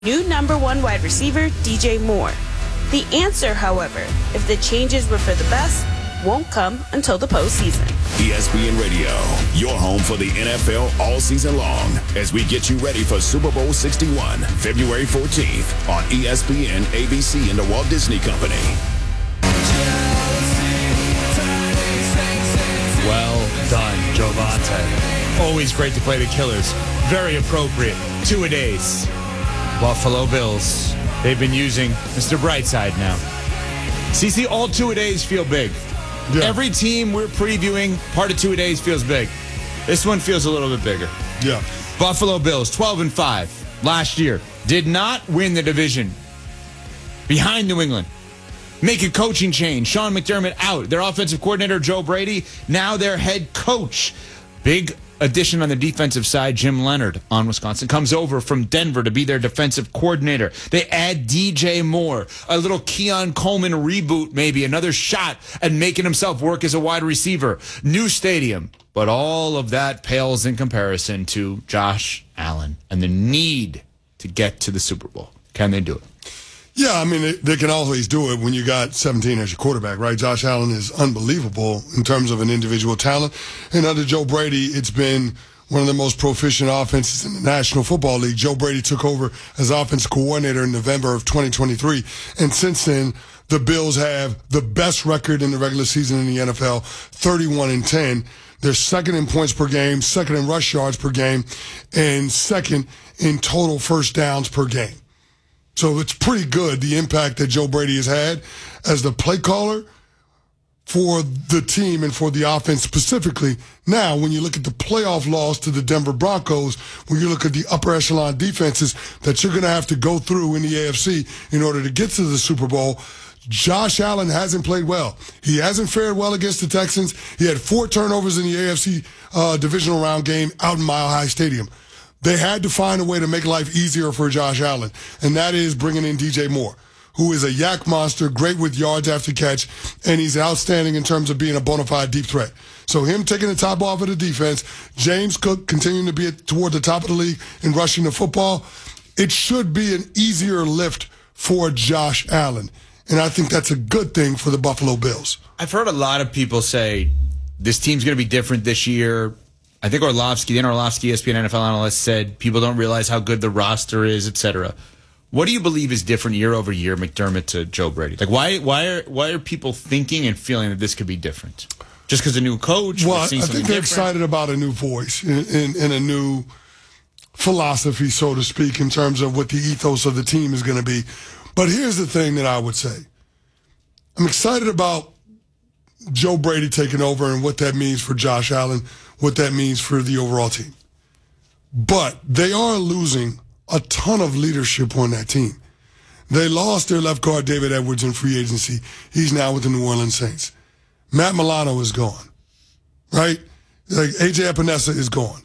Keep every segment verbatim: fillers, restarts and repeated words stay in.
New number one wide receiver, D J Moore. The answer, however, if the changes were for the best, won't come until the postseason. E S P N Radio, your home for the N F L all season long, as we get you ready for Super Bowl sixty-one, February fourteenth on E S P N, A B C, and the Walt Disney Company. Well done, Jovante. Always great to play the Killers. Very appropriate. Two-a-days. Buffalo Bills. They've been using Mister Brightside now. C C, all two-a-days feel big. Yeah. Every team we're previewing, part of two-a-days feels big. This one feels a little bit bigger. Yeah. Buffalo Bills, twelve and five last year. Did not win the division. Behind New England. Make a coaching change. Sean McDermott out. Their offensive coordinator, Joe Brady, now their head coach. Big addition on the defensive side, Jim Leonard on Wisconsin, comes over from Denver to be their defensive coordinator. They add D J Moore, a little Keon Coleman reboot maybe, another shot at making himself work as a wide receiver. New stadium. But all of that pales in comparison to Josh Allen and the need to get to the Super Bowl. Can they do it? Yeah, I mean, they, they can always do it when you got seventeen as your quarterback, right? Josh Allen is unbelievable in terms of an individual talent. And under Joe Brady, it's been one of the most proficient offenses in the National Football League. Joe Brady took over as offensive coordinator in November of twenty twenty-three. And since then, the Bills have the best record in the regular season in the N F L, thirty-one and ten. They're second in points per game, second in rush yards per game, and second in total first downs per game. So it's pretty good, the impact that Joe Brady has had as the play caller for the team and for the offense specifically. Now, when you look at the playoff loss to the Denver Broncos, when you look at the upper echelon defenses that you're going to have to go through in the A F C in order to get to the Super Bowl, Josh Allen hasn't played well. He hasn't fared well against the Texans. He had four turnovers in the A F C uh, divisional round game out in Mile High Stadium. They had to find a way to make life easier for Josh Allen, and that is bringing in D J Moore, who is a yak monster, great with yards after catch, and he's outstanding in terms of being a bona fide deep threat. So him taking the top off of the defense, James Cook continuing to be at, toward the top of the league in rushing the football, it should be an easier lift for Josh Allen. And I think that's a good thing for the Buffalo Bills. I've heard a lot of people say this team's going to be different this year. I think Orlovsky, the Orlovsky, E S P N N F L analyst, said people don't realize how good the roster is, et cetera. What do you believe is different year over year, McDermott to Joe Brady? Like, why, why are, why are people thinking and feeling that this could be different? Just because a new coach? Well, I think they're different? excited about a new voice and, and, and a new philosophy, so to speak, in terms of what the ethos of the team is going to be. But here's the thing that I would say. I'm excited about Joe Brady taking over and what that means for Josh Allen, what that means for the overall team. But they are losing a ton of leadership on that team. They lost their left guard, David Edwards, in free agency. He's now with the New Orleans Saints. Matt Milano is gone, right? Like A J Epinesa is gone.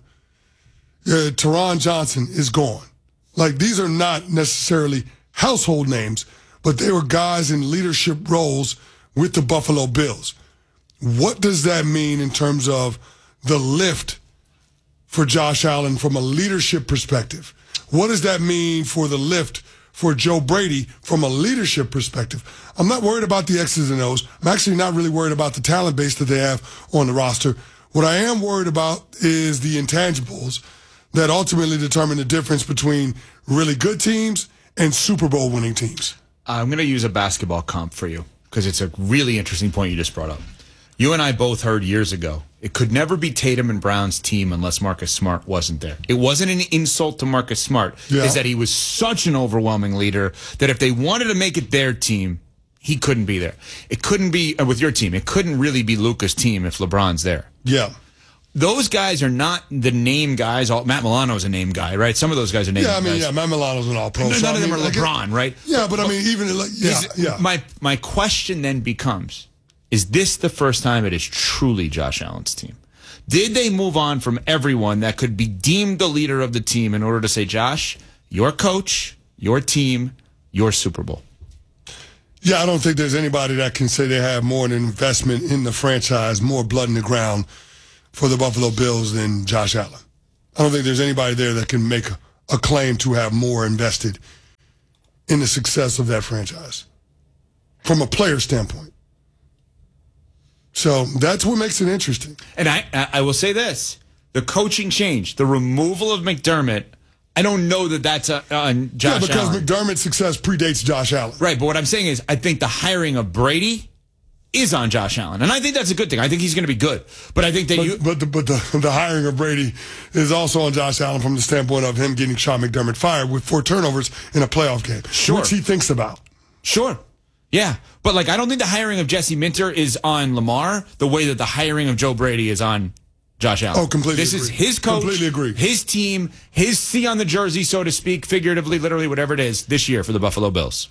Uh, Teron Johnson is gone. Like, these are not necessarily household names, but they were guys in leadership roles with the Buffalo Bills. What does that mean in terms of the lift for Josh Allen from a leadership perspective? What does that mean for the lift for Joe Brady from a leadership perspective? I'm not worried about the X's and O's. I'm actually not really worried about the talent base that they have on the roster. What I am worried about is the intangibles that ultimately determine the difference between really good teams and Super Bowl winning teams. I'm going to use a basketball comp for you because it's a really interesting point you just brought up. You and I both heard years ago, it could never be Tatum and Brown's team unless Marcus Smart wasn't there. It wasn't an insult to Marcus Smart. Yeah. Is that he was such an overwhelming leader that if they wanted to make it their team, he couldn't be there. It couldn't be, uh, with your team, it couldn't really be Luka's team if LeBron's there. Yeah. Those guys are not the name guys. All, Matt Milano's a name guy, right? Some of those guys are name guys. Yeah, I mean, guys. yeah, Matt Milano's an all-pro. None, so, none I of them mean, are like LeBron, it, right? Yeah, but I mean, even, like, yeah, is, yeah. My, my question then becomes, is this the first time it is truly Josh Allen's team? Did they move on from everyone that could be deemed the leader of the team in order to say, Josh, your coach, your team, your Super Bowl? Yeah, I don't think there's anybody that can say they have more an investment in the franchise, more blood in the ground for the Buffalo Bills than Josh Allen. I don't think there's anybody there that can make a, a claim to have more invested in the success of that franchise from a player standpoint. So that's what makes it interesting. And I, I will say this. The coaching change, the removal of McDermott, I don't know that that's uh, on Josh Allen. Yeah, because Allen. McDermott's success predates Josh Allen. Right, but what I'm saying is I think the hiring of Brady is on Josh Allen. And I think that's a good thing. I think he's going to be good. But I think that but, you... But, the, but the, the hiring of Brady is also on Josh Allen from the standpoint of him getting Sean McDermott fired with four turnovers in a playoff game. Sure. Which he thinks about. Sure. Yeah. But, like, I don't think the hiring of Jesse Minter is on Lamar the way that the hiring of Joe Brady is on Josh Allen. Oh, completely This agree. is his coach, completely agree. his team, his C on the jersey, so to speak, figuratively, literally, whatever it is, this year for the Buffalo Bills.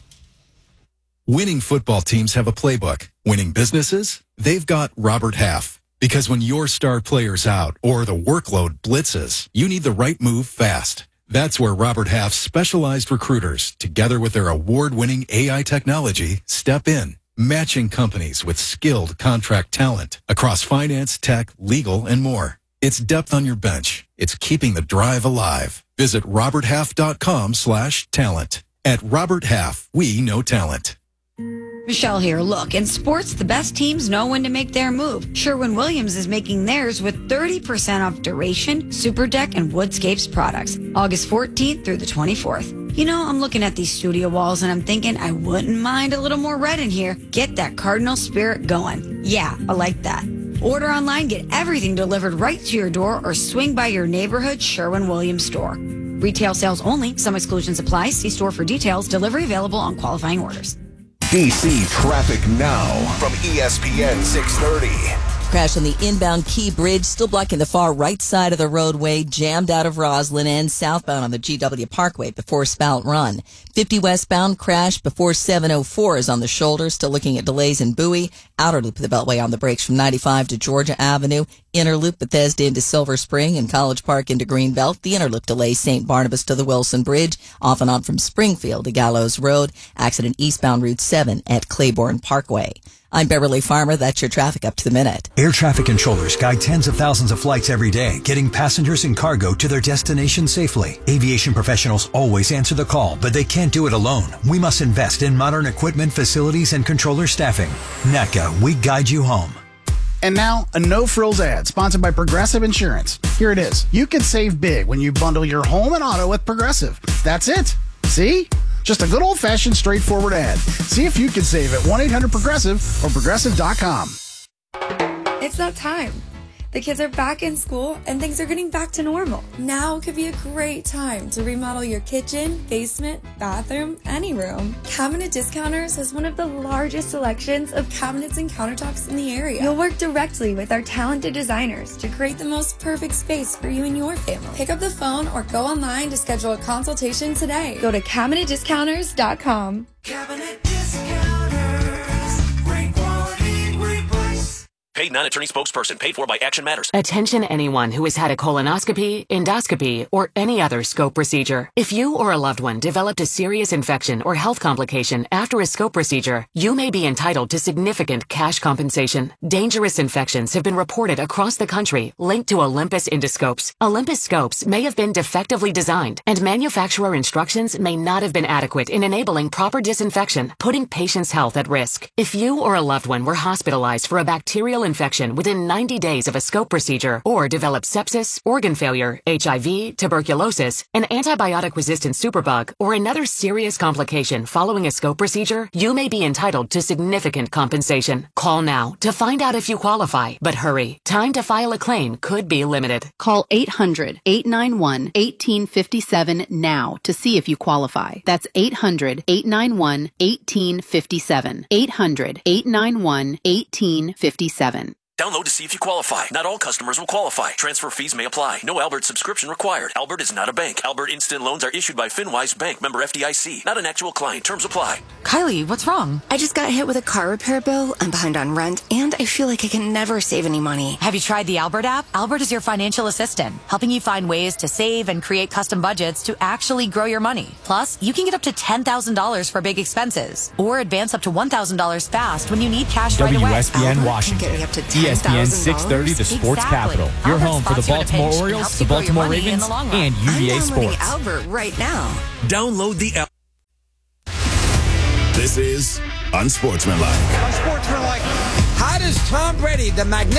Winning football teams have a playbook. Winning businesses, they've got Robert Half. Because when your star player's out or the workload blitzes, you need the right move fast. That's where Robert Half's specialized recruiters, together with their award-winning A I technology, step in, matching companies with skilled contract talent across finance, tech, legal, and more. It's depth on your bench. It's keeping the drive alive. Visit roberthalf.com slash talent. At Robert Half, we know talent. Michelle here. Look, in sports, the best teams know when to make their move. Sherwin-Williams is making theirs with thirty percent off Duration, Super Deck, and Woodscapes products. August fourteenth through the twenty-fourth. You know, I'm looking at these studio walls and I'm thinking I wouldn't mind a little more red in here. Get that Cardinal spirit going. Yeah, I like that. Order online, get everything delivered right to your door, or swing by your neighborhood Sherwin-Williams store. Retail sales only. Some exclusions apply. See store for details. Delivery available on qualifying orders. D C traffic now from E S P N six thirty. Crash on the inbound Key Bridge, still blocking the far right side of the roadway, jammed out of Roslyn and southbound on the G W Parkway before Spout Run. fifty westbound crash before seven oh four is on the shoulder, still looking at delays in Bowie. Outer loop of the Beltway on the brakes from ninety-five to Georgia Avenue. Inner loop Bethesda into Silver Spring and College Park into Greenbelt. The inner loop delays Saint Barnabas to the Wilson Bridge, off and on from Springfield to Gallows Road. Accident eastbound Route seven at Claiborne Parkway. I'm Beverly Farmer. That's your traffic up to the minute. Air traffic controllers guide tens of thousands of flights every day, getting passengers and cargo to their destination safely. Aviation professionals always answer the call, but they can't do it alone. We must invest in modern equipment, facilities, and controller staffing. N A C A, we guide you home. And now, a no-frills ad sponsored by Progressive Insurance. Here it is. You can save big when you bundle your home and auto with Progressive. That's it. See? Just a good old-fashioned, straightforward ad. See if you can save at one eight hundred progressive or progressive dot com. It's that time. The kids are back in school and things are getting back to normal. Now could be a great time to remodel your kitchen, basement, bathroom, any room. Cabinet Discounters has one of the largest selections of cabinets and countertops in the area. You'll work directly with our talented designers to create the most perfect space for you and your family. Pick up the phone or go online to schedule a consultation today. Go to cabinet discounters dot com. Cabinet Discounters. Great quality, great price. Paid non-attorney spokesperson. Paid for by Action Matters. Attention anyone who has had a colonoscopy, endoscopy, or any other scope procedure. If you or a loved one developed a serious infection or health complication after a scope procedure, you may be entitled to significant cash compensation. Dangerous infections have been reported across the country linked to Olympus endoscopes. Olympus scopes may have been defectively designed, and manufacturer instructions may not have been adequate in enabling proper disinfection, putting patients' health at risk. If you or a loved one were hospitalized for a bacterial infection within ninety days of a scope procedure, or developed sepsis, organ failure, H I V, tuberculosis, an antibiotic-resistant superbug, or another serious complication following a scope procedure, you may be entitled to significant compensation. Call now to find out if you qualify, but hurry. Time to file a claim could be limited. Call eight hundred, eight nine one, one eight five seven now to see if you qualify. That's eight hundred, eight nine one, one eight five seven. eight hundred, eight nine one, one eight five seven. Download to see if you qualify. Not all customers will qualify. Transfer fees may apply. No Albert subscription required. Albert is not a bank. Albert Instant Loans are issued by FinWise Bank, member F D I C. Not an actual client. Terms apply. Kylie, what's wrong? I just got hit with a car repair bill. I'm behind on rent, and I feel like I can never save any money. Have you tried the Albert app? Albert is your financial assistant, helping you find ways to save and create custom budgets to actually grow your money. Plus, you can get up to ten thousand dollars for big expenses, or advance up to one thousand dollars fast when you need cash right away. W S B N Washington. Get me up to E S P N six thirty, the Sports Exactly. Capital. Your Albert home for the spots you in a Baltimore pinch and Orioles, helps the you grow your Baltimore money in Ravens, the long run. and U V A I'm downloading Sports. Albert right now. Download the app. This is Unsportsmanlike. Unsportsmanlike. How does Tom Brady, the magnificent